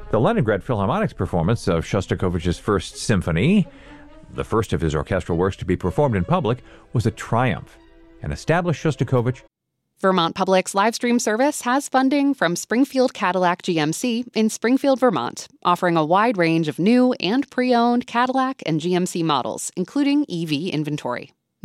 The Leningrad Philharmonic's performance of Shostakovich's First Symphony, the first of his orchestral works to be performed in public, was a triumph and established Shostakovich. Vermont Public's live stream service has funding from Springfield Cadillac GMC in Springfield, Vermont, offering a wide range of new and pre-owned Cadillac and GMC models, including EV inventory.